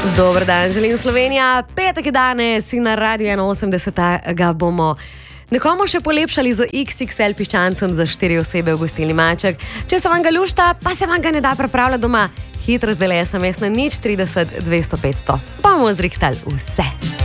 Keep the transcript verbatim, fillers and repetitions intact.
Dober dan, želim Slovenija. Petek je danes in na Radio enainosemdeset ga bomo nekomu še polepšali z iks iks el piščancem za štiri osebe v gostilni Maček. Če se vam ga lušta, pa se vam ga ne da pripravljati doma, hitro zdaj le es em es na nič trideset dvesto petsto. Bomo zrihtali vse.